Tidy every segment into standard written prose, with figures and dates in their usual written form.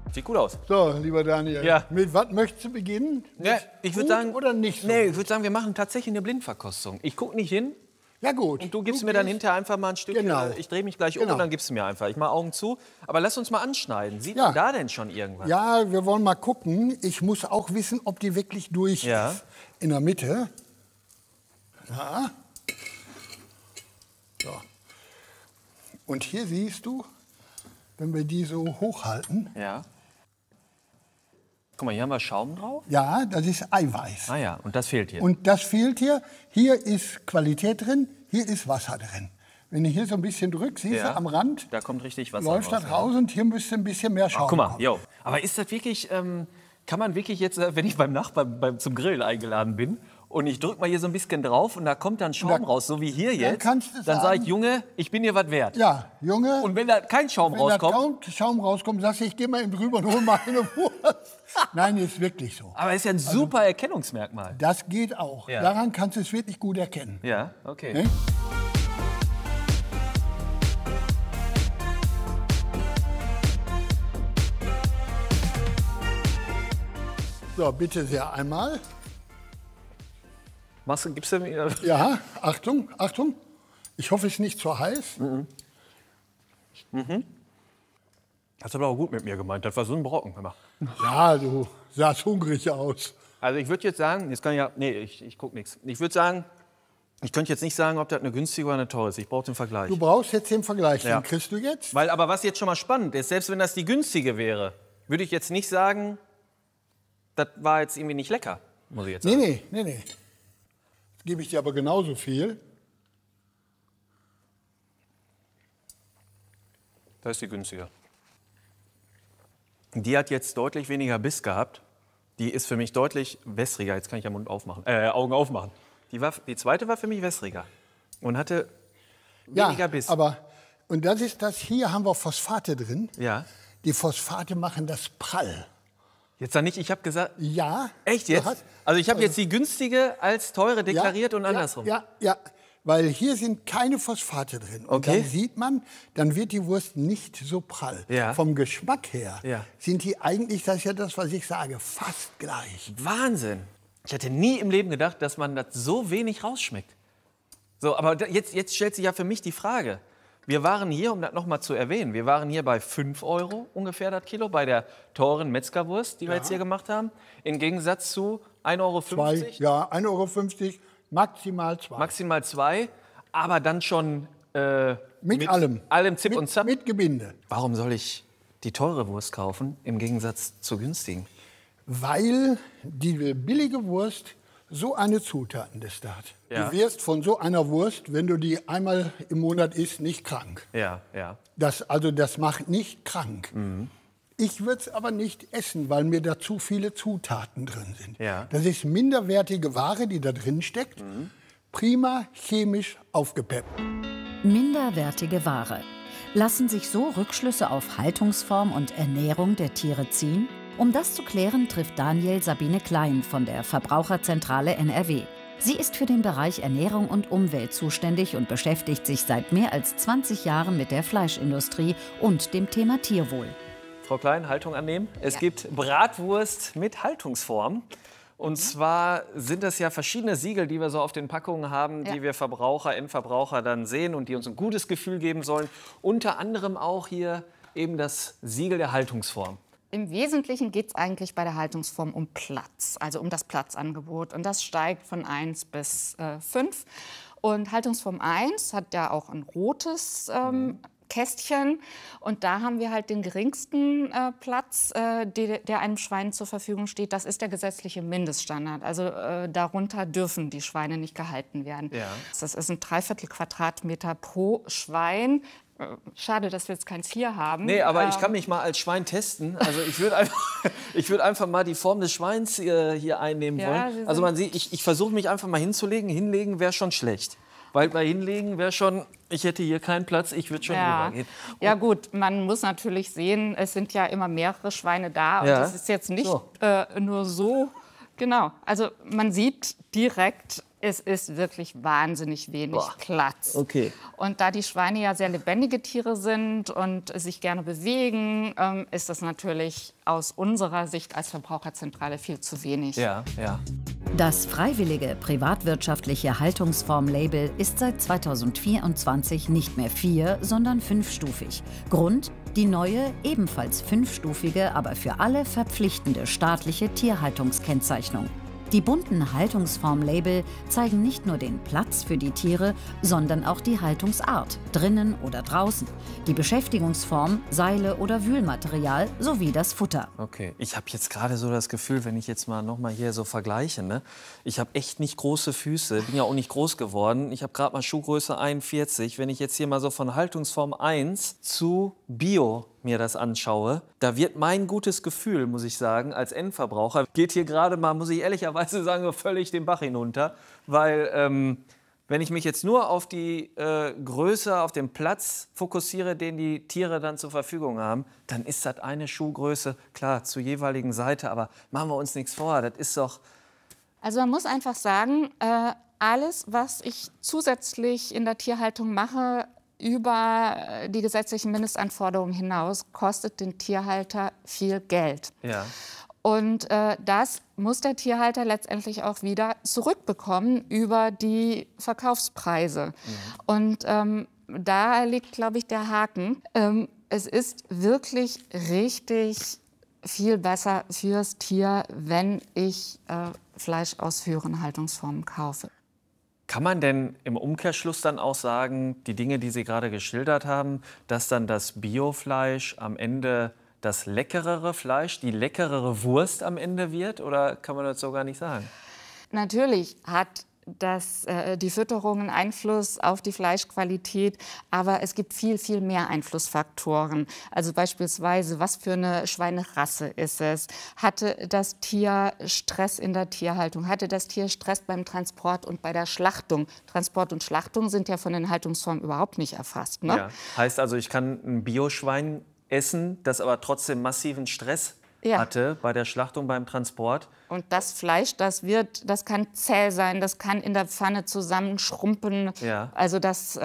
Sieht gut aus. So, lieber Daniel, Ja. mit was möchtest du beginnen? Ja, ich würde sagen, oder nicht so? Nee, ich würde sagen, wir machen tatsächlich eine Blindverkostung. Ich gucke nicht hin Ja gut. und du gibst mir dann hinterher einfach mal ein Stück. Genau. Ich drehe mich gleich um Genau. und dann gibst du mir einfach. Ich mache Augen zu. Aber lass uns mal anschneiden. Sieht Ja. man da denn schon irgendwas? Ja, wir wollen mal gucken. Ich muss auch wissen, ob die wirklich durch Ja. ist. In der Mitte. Ja. So. Und hier siehst du, wenn wir die so hochhalten, Ja. Guck mal, hier haben wir Schaum drauf. ja, das ist Eiweiß. Ah ja, und das fehlt hier. Und das fehlt hier. Hier ist Qualität drin, hier ist Wasser drin. Wenn du hier so ein bisschen drückst, siehst Ja. du am Rand, Da kommt richtig Wasser läuft das raus und hier müsste ein bisschen mehr Schaum Guck mal, kommen. jo. Aber ist das wirklich, kann man wirklich jetzt, wenn ich beim Nachbarn zum Grillen eingeladen bin und ich drücke mal hier so ein bisschen drauf und da kommt dann Schaum raus, so wie hier jetzt, kannst du dann sage sagen- ich, Junge, ich bin dir was wert. Ja, Junge, Und wenn da kein Schaum wenn da rauskommt, kaum Schaum rauskommt, sagst du, ich gehe mal eben drüber und hol mal eine Wurst. Nein, ist wirklich so. aber ist ja ein super Erkennungsmerkmal. Das geht auch. Ja. Daran kannst du es wirklich gut erkennen. Ja, okay. Ne? So, bitte sehr einmal. Gibst du mir? Ja, Achtung, Achtung. Ich hoffe, es ist nicht zu heiß. Hast du aber auch gut mit mir gemeint. Das war so ein Brocken. Ja, du sahst hungrig aus. Also ich würde jetzt sagen, jetzt kann ich ja, nee, ich gucke nichts. Ich würde sagen, ich könnte jetzt nicht sagen, ob das eine günstige oder eine teure ist. Ich brauche den Vergleich. Du brauchst jetzt den Vergleich. Ja. Den kriegst du jetzt. Weil, aber was jetzt schon mal spannend ist, selbst wenn das die günstige wäre, würde ich jetzt nicht sagen, das war jetzt irgendwie nicht lecker, muss ich jetzt sagen. Nee. Jetzt gebe ich dir aber genauso viel. Das ist die günstige. Die hat jetzt deutlich weniger Biss gehabt. Die ist für mich deutlich wässriger. Jetzt kann ich ja Augen aufmachen. Die zweite war für mich wässriger und hatte weniger Biss. aber und das ist das, hier haben wir Phosphate drin. Ja. Die Phosphate machen das prall. Jetzt dann nicht, ich habe gesagt, Ja. echt du jetzt? hast- Also ich habe jetzt die günstige als teure deklariert und andersrum. Ja, weil hier sind keine Phosphate drin. Und Okay. dann sieht man, dann wird die Wurst nicht so prall. Ja. Vom Geschmack her Ja. sind die eigentlich, das ist ja das, was ich sage, fast gleich. Wahnsinn. Ich hätte nie im Leben gedacht, dass man das so wenig rausschmeckt. So, aber jetzt stellt sich ja für mich die Frage. Wir waren hier, um das noch mal zu erwähnen, wir waren hier bei 5 € ungefähr das Kilo, bei der teuren Metzgerwurst, die wir jetzt hier gemacht haben. Im Gegensatz zu 1,50 €, Ja, 1,50 €, maximal 2. maximal 2, aber dann schon Mit allem. allem Zip und Zap. Mit Gebinde. Warum soll ich die teure Wurst kaufen, im Gegensatz zur günstigen? Weil die billige Wurst so eine Zutatenliste hat. Ja. Du wirst von so einer Wurst, wenn du die einmal im Monat isst, nicht krank. Ja. Das macht nicht krank. Ich würde es aber nicht essen, weil mir da zu viele Zutaten drin sind. Ja. Das ist minderwertige Ware, die da drin steckt. Prima chemisch aufgepeppt. Minderwertige Ware. Lassen sich so Rückschlüsse auf Haltungsform und Ernährung der Tiere ziehen? Um das zu klären, trifft Daniel Sabine Klein von der Verbraucherzentrale NRW. Sie ist für den Bereich Ernährung und Umwelt zuständig und beschäftigt sich seit mehr als 20 Jahren mit der Fleischindustrie und dem Thema Tierwohl. Frau Klein, Haltung annehmen. Es gibt Bratwurst mit Haltungsform. Und zwar sind das ja verschiedene Siegel, die wir so auf den Packungen haben, die wir Verbraucher, Endverbraucher dann sehen und die uns ein gutes Gefühl geben sollen. Unter anderem auch hier eben das Siegel der Haltungsform. Im Wesentlichen geht es eigentlich bei der Haltungsform um Platz, also um das Platzangebot. Und das steigt von 1 bis 5. Und Haltungsform 1 hat ja auch ein rotes Kästchen. Und da haben wir halt den geringsten Platz, der einem Schwein zur Verfügung steht. Das ist der gesetzliche Mindeststandard. Also darunter dürfen die Schweine nicht gehalten werden. Ja. Das ist ein 3/4 Quadratmeter pro Schwein. Schade, dass wir jetzt keins hier haben. Nee, aber ich kann mich mal als Schwein testen. Also ich würde einfach mal die Form des Schweins hier einnehmen Ja, wollen. Also man sieht, ich versuche mich einfach mal hinzulegen. Hinlegen wäre schon schlecht. Weil bei Hinlegen wäre schon, ich hätte hier keinen Platz, ich würde schon rübergehen. Ja gut, man muss natürlich sehen, es sind ja immer mehrere Schweine da. Und das ist jetzt nicht nur so. Genau, also man sieht direkt, Es ist wirklich wahnsinnig wenig Platz. Okay. Und da die Schweine ja sehr lebendige Tiere sind und sich gerne bewegen, ist das natürlich aus unserer Sicht als Verbraucherzentrale viel zu wenig. Ja, ja. Das freiwillige privatwirtschaftliche Haltungsform-Label ist seit 2024 nicht mehr 4, sondern 5-stufig. Grund: die neue, ebenfalls 5-stufige, aber für alle verpflichtende staatliche Tierhaltungskennzeichnung. Die bunten Haltungsform-Label zeigen nicht nur den Platz für die Tiere, sondern auch die Haltungsart, drinnen oder draußen, die Beschäftigungsform, Seile oder Wühlmaterial sowie das Futter. Okay, ich habe jetzt gerade so das Gefühl, wenn ich jetzt mal noch mal hier so vergleiche, ne? Ich habe echt nicht große Füße, bin ja auch nicht groß geworden. Ich habe gerade mal Schuhgröße 41. Wenn ich jetzt hier mal so von Haltungsform 1 zu Bio mir das anschaue, da wird mein gutes Gefühl, muss ich sagen, als Endverbraucher, geht hier gerade mal, muss ich ehrlicherweise sagen, so völlig den Bach hinunter. Weil wenn ich mich jetzt nur auf die Größe, auf den Platz fokussiere, den die Tiere dann zur Verfügung haben, dann ist das eine Schuhgröße, klar, zur jeweiligen Seite, aber machen wir uns nichts vor, das ist doch... Also man muss einfach sagen, alles, was ich zusätzlich in der Tierhaltung mache, über die gesetzlichen Mindestanforderungen hinaus, kostet den Tierhalter viel Geld. Ja. Und das muss der Tierhalter letztendlich auch wieder zurückbekommen über die Verkaufspreise. Und da liegt, glaube ich, der Haken. Es ist wirklich richtig viel besser fürs Tier, wenn ich Fleisch aus höheren Haltungsformen kaufe. Kann man denn im Umkehrschluss dann auch sagen, die Dinge, die Sie gerade geschildert haben, dass dann das Biofleisch am Ende das leckerere Fleisch, die leckerere Wurst am Ende wird? Oder kann man das so gar nicht sagen? Natürlich hat die Fütterung einen Einfluss auf die Fleischqualität, aber es gibt viel, viel mehr Einflussfaktoren. Also beispielsweise, was für eine Schweinerasse ist es? Hatte das Tier Stress in der Tierhaltung? Hatte das Tier Stress beim Transport und bei der Schlachtung? Transport und Schlachtung sind ja von den Haltungsformen überhaupt nicht erfasst. Ne? Ja. Heißt also, ich kann ein Bioschwein essen, das aber trotzdem massiven Stress hatte bei der Schlachtung, beim Transport. Und das Fleisch, das kann zäh sein, das kann in der Pfanne zusammenschrumpeln. Ja. Also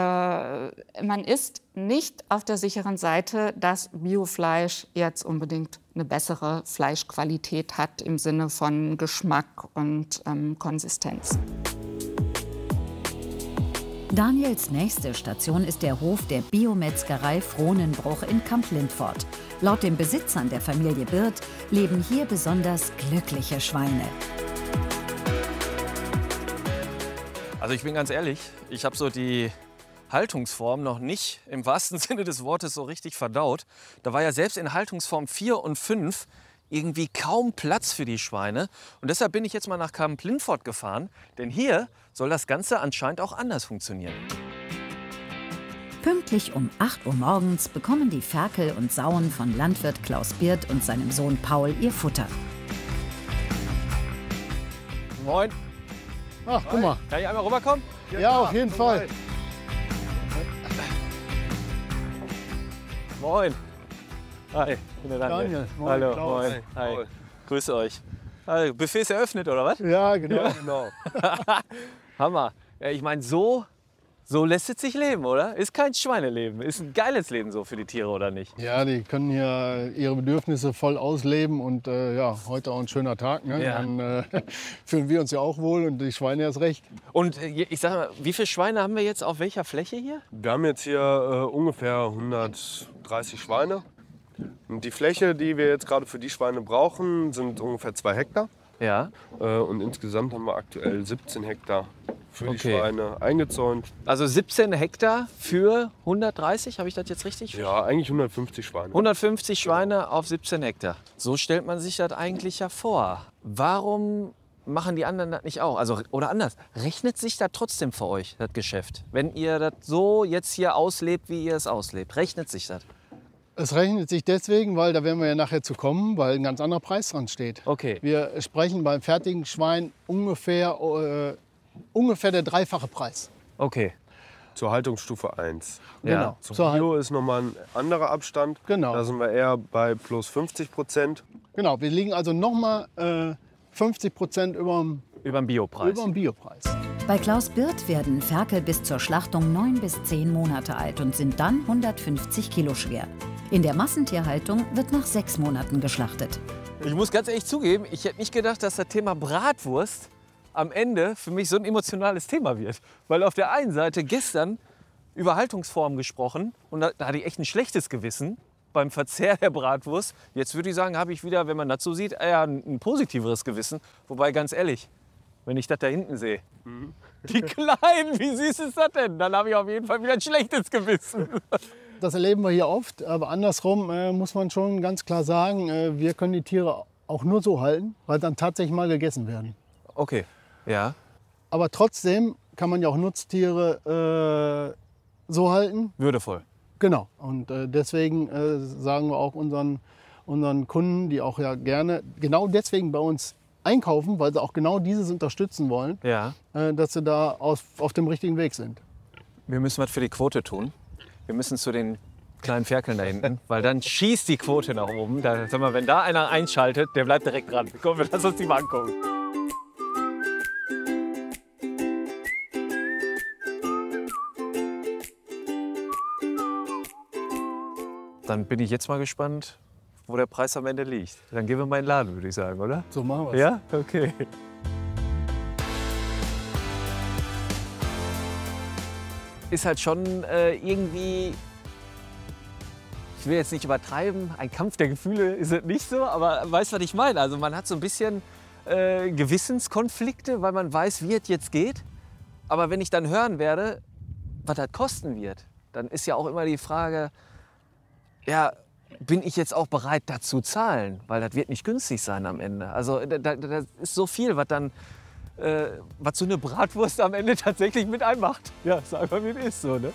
man ist nicht auf der sicheren Seite, dass Biofleisch jetzt unbedingt eine bessere Fleischqualität hat im Sinne von Geschmack und Konsistenz. Daniels nächste Station ist der Hof der Biometzgerei Frohnenbruch in Kamp-Lindfort. Laut den Besitzern der Familie Birth leben hier besonders glückliche Schweine. Also ich bin ganz ehrlich, ich habe so die Haltungsform noch nicht im wahrsten Sinne des Wortes so richtig verdaut. Da war ja selbst in Haltungsform 4 und 5 irgendwie kaum Platz für die Schweine. Und deshalb bin ich jetzt mal nach Kamp-Lindfort gefahren, denn hier soll das Ganze anscheinend auch anders funktionieren. Pünktlich um 8 Uhr morgens bekommen die Ferkel und Sauen von Landwirt Klaus Birth und seinem Sohn Paul ihr Futter. Moin. Ach, guck mal. Kann ich einmal rüberkommen? Ja, auf jeden Fall. Moin. Hi, ich bin der Daniel. Moin, Hallo, Klaus. moin. Hi. Grüße euch. Also, Buffet ist eröffnet, oder was? Ja, genau. Hammer. Ja, ich meine, so lässt es sich leben, oder? Ist kein Schweineleben. Ist ein geiles Leben so für die Tiere, oder nicht? Ja, die können hier ihre Bedürfnisse voll ausleben und ja, heute auch ein schöner Tag. Ne? Ja. Dann fühlen wir uns ja auch wohl und die Schweine erst recht. Und ich sag mal, wie viele Schweine haben wir jetzt auf welcher Fläche hier? Wir haben jetzt hier ungefähr 130 Schweine. Und die Fläche, die wir jetzt gerade für die Schweine brauchen, sind ungefähr 2 Hektar. Ja. Und insgesamt haben wir aktuell 17 Hektar für die Okay. Schweine eingezäunt. Also 17 Hektar für 130, habe ich das jetzt richtig? Ja, eigentlich 150 Schweine. 150 Schweine auf 17 Hektar. So stellt man sich das eigentlich ja vor. Warum machen die anderen das nicht auch? Also, oder anders, rechnet sich das trotzdem für euch, das Geschäft? Wenn ihr das so jetzt hier auslebt, wie ihr es auslebt, rechnet sich das? Es rechnet sich deswegen, weil da werden wir ja nachher zu kommen, weil ein ganz anderer Preis dran steht. Okay. Wir sprechen beim fertigen Schwein ungefähr der dreifache Preis. Okay. Zur Haltungsstufe 1. Ja. Genau. Zum Bio ist nochmal ein anderer Abstand. Genau. Da sind wir eher bei plus 50%. Genau, wir liegen also noch mal 50% über Über den Biopreis. dem Biopreis. Bei Klaus Birth werden Ferkel bis zur Schlachtung 9 bis 10 Monate alt und sind dann 150 Kilo schwer. In der Massentierhaltung wird nach 6 Monaten geschlachtet. Ich muss ganz ehrlich zugeben, ich hätte nicht gedacht, dass das Thema Bratwurst am Ende für mich so ein emotionales Thema wird. Weil auf der einen Seite gestern über Haltungsformen gesprochen und da hatte ich echt ein schlechtes Gewissen beim Verzehr der Bratwurst. Jetzt würde ich sagen, habe ich wieder, wenn man dazu sieht, eher ein positiveres Gewissen. Wobei, ganz ehrlich, wenn ich das da hinten sehe, die Kleinen, wie süß ist das denn? Dann habe ich auf jeden Fall wieder ein schlechtes Gewissen. Das erleben wir hier oft, aber andersrum muss man schon ganz klar sagen, wir können die Tiere auch nur so halten, weil dann tatsächlich mal gegessen werden. Okay, ja. Aber trotzdem kann man ja auch Nutztiere so halten. Würdevoll. Genau. Und deswegen sagen wir auch unseren Kunden, die auch ja gerne genau deswegen bei uns einkaufen, weil sie auch genau dieses unterstützen wollen, Ja. dass sie da auf dem richtigen Weg sind. Wir müssen was für die Quote tun. Wir müssen zu den kleinen Ferkeln da hinten, weil dann schießt die Quote nach oben. Da, sag mal, wenn da einer einschaltet, der bleibt direkt dran. Komm, lass uns die mal angucken. Dann bin ich jetzt mal gespannt, wo der Preis am Ende liegt. Dann gehen wir mal in den Laden, würde ich sagen, oder? So machen wir es. Ja? Okay. Ist halt schon irgendwie, ich will jetzt nicht übertreiben, ein Kampf der Gefühle ist es nicht so, aber weißt du, was ich meine? Also man hat so ein bisschen Gewissenskonflikte, weil man weiß, wie es jetzt geht. Aber wenn ich dann hören werde, was das kosten wird, dann ist ja auch immer die Frage, ja, bin ich jetzt auch bereit, dazu zu zahlen? Weil das wird nicht günstig sein am Ende. Also da ist so viel, was dann, was so eine Bratwurst am Ende tatsächlich mit einmacht. Ja, sag mal, wie es ist so, ne?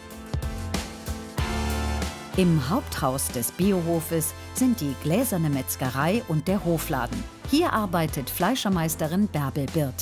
Im Haupthaus des Biohofes sind die gläserne Metzgerei und der Hofladen. Hier arbeitet Fleischermeisterin Bärbel Birth.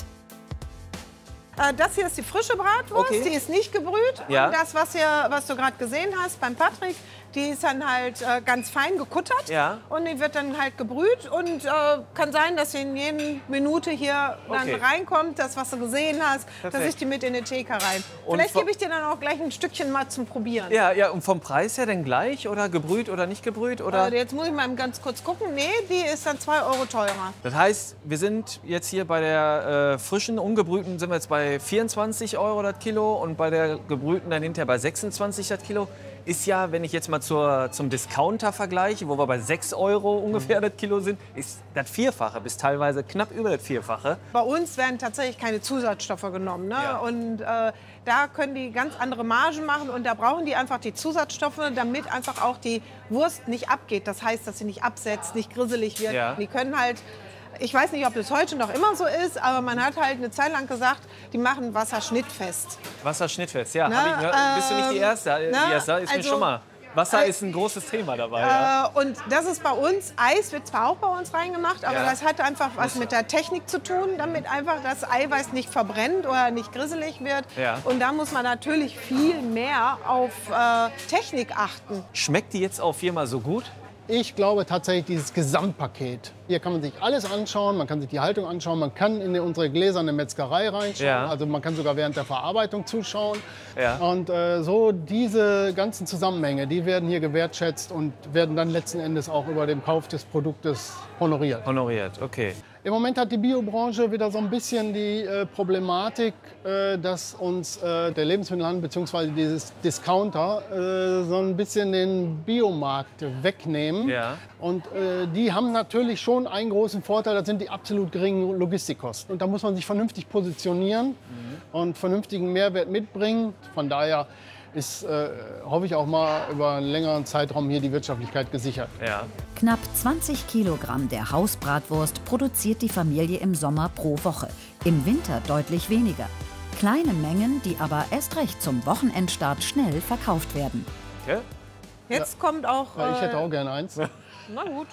Das hier ist die frische Bratwurst, Okay. die ist nicht gebrüht. Ja. Und das, was du gerade gesehen hast beim Patrick, die ist dann halt ganz fein gekuttert. Ja. Und die wird dann halt gebrüht und kann sein, dass sie in jede Minute hier dann Okay. reinkommt, das, was du gesehen hast, dass Perfekt. ich die mit in die Theke rein. Und Vielleicht von- gebe ich dir dann auch gleich ein Stückchen mal zum Probieren. Ja, ja, und vom Preis her denn gleich oder gebrüht oder nicht gebrüht? Oder? Jetzt muss ich mal ganz kurz gucken. Nee, die ist dann 2 Euro teurer. Das heißt, wir sind jetzt hier bei der frischen, ungebrühten sind wir jetzt bei 24 Euro das Kilo und bei der gebrühten dann hinterher bei 26 das Kilo. Ist ja, wenn ich jetzt mal zum Discounter vergleiche, wo wir bei 6 Euro ungefähr das Kilo sind, ist das Vierfache bis teilweise knapp über das Vierfache. Bei uns werden tatsächlich keine Zusatzstoffe genommen. Ne? Ja. Und da können die ganz andere Margen machen und da brauchen die einfach die Zusatzstoffe, damit einfach auch die Wurst nicht abgeht. Das heißt, dass sie nicht absetzt, nicht grisselig wird. Ja. Die können halt, ich weiß nicht, ob das heute noch immer so ist, aber man hat halt eine Zeit lang gesagt, die machen Wasser schnittfest. Wasser schnittfest, ja. Na, Bist du nicht die Erste? Die Erste ist mir also, schon mal. Wasser ist ein großes Thema dabei. Ja. Und das ist bei uns, Eis wird zwar auch bei uns reingemacht, aber Ja. das hat einfach was mit der Technik zu tun, damit einfach das Eiweiß nicht verbrennt oder nicht grisselig wird. Ja. Und da muss man natürlich viel mehr auf Technik achten. Schmeckt die jetzt auf Firma so gut? Ich glaube tatsächlich dieses Gesamtpaket. Hier kann man sich alles anschauen, man kann sich die Haltung anschauen, man kann in unsere gläserne Metzgerei reinschauen, Ja. also man kann sogar während der Verarbeitung zuschauen. Ja. Und so diese ganzen Zusammenhänge, die werden hier gewertschätzt und werden dann letzten Endes auch über den Kauf des Produktes honoriert. Honoriert, okay. Im Moment hat die Biobranche wieder so ein bisschen die Problematik, dass uns der Lebensmittelhandel bzw. dieses Discounter so ein bisschen den Biomarkt wegnehmen. Ja. Und die haben natürlich schon einen großen Vorteil, das sind die absolut geringen Logistikkosten. Und da muss man sich vernünftig positionieren und vernünftigen Mehrwert mitbringen. Von daher ist, hoffe ich auch mal, über einen längeren Zeitraum hier die Wirtschaftlichkeit gesichert. Ja. Knapp 20 Kilogramm der Hausbratwurst produziert die Familie im Sommer pro Woche. Im Winter deutlich weniger. Kleine Mengen, die aber erst recht zum Wochenendstart schnell verkauft werden. Okay. Jetzt kommt auch... Ja, ich hätte auch gerne eins. Na gut.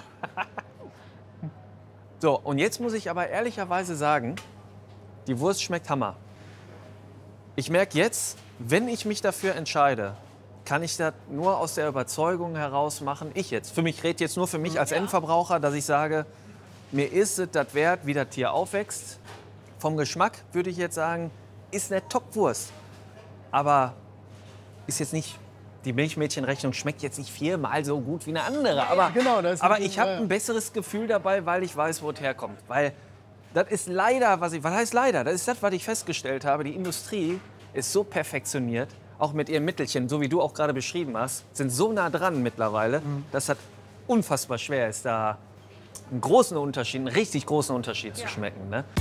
So, und jetzt muss ich aber ehrlicherweise sagen, die Wurst schmeckt Hammer. Ich merke jetzt, wenn ich mich dafür entscheide, kann ich das nur aus der Überzeugung heraus machen. Ich jetzt, ich rede jetzt nur für mich als Endverbraucher, dass ich sage, mir ist es das wert, wie das Tier aufwächst. Vom Geschmack würde ich jetzt sagen, ist eine Top-Wurst. Aber ist jetzt nicht, die Milchmädchenrechnung schmeckt jetzt nicht 4-mal so gut wie eine andere. Aber, genau, das ist aber natürlich- ich habe ja, ja. ein besseres Gefühl dabei, weil ich weiß, wo es herkommt. Weil das ist leider, was heißt leider? Das ist das, was ich festgestellt habe. Die Industrie ist so perfektioniert, auch mit ihren Mittelchen, so wie du auch gerade beschrieben hast, sind so nah dran mittlerweile, dass das unfassbar schwer ist, da einen großen Unterschied, einen richtig großen Unterschied zu schmecken. Ne?